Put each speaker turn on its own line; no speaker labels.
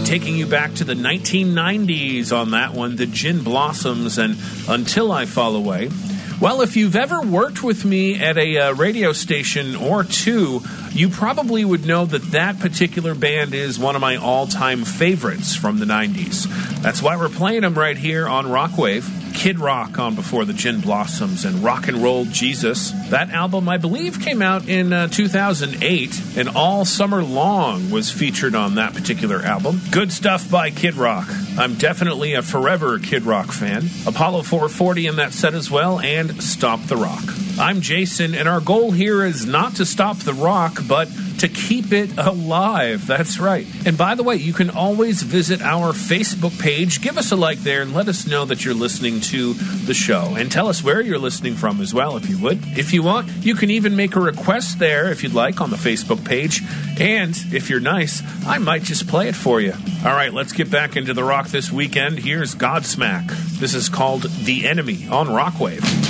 taking you back to the 1990s on that one, the Gin Blossoms and Until I Fall Away. Well, if you've ever worked with me at a radio station or two, you probably would know that particular band is one of my all-time favorites from the 90s. That's why we're playing them right here on Rockwave. Kid Rock on before the Gin Blossoms and Rock and Roll Jesus. That album, I believe, came out in 2008, and All Summer Long was featured on that particular album. Good stuff by Kid Rock. I'm definitely a forever Kid Rock fan. Apollo 440 in that set as well, and Stop the Rock. I'm Jason, and our goal here is not to stop the rock, but to keep it alive. That's right. And by the way, you can always visit our Facebook page. Give us a like there and let us know that you're listening to the show. And tell us where you're listening from as well, if you would. If you want, you can even make a request there, if you'd like, on the Facebook page. And if you're nice, I might just play it for you. All right, let's get back into the rock this weekend. Here's Godsmack. This is called The Enemy on Rockwave.